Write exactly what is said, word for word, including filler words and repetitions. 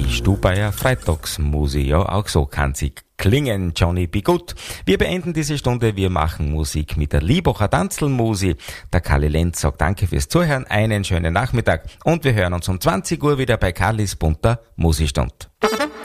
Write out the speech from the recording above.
die Stubaier Freitagsmusik. Ja, auch so kann sie klingen, Johnny B. Good. Wir beenden diese Stunde, wir machen Musik mit der Liebacher Tanzelmusik. Der Kalli Lenz sagt danke fürs Zuhören, einen schönen Nachmittag und wir hören uns um zwanzig Uhr wieder bei Kallis bunter Musikstund.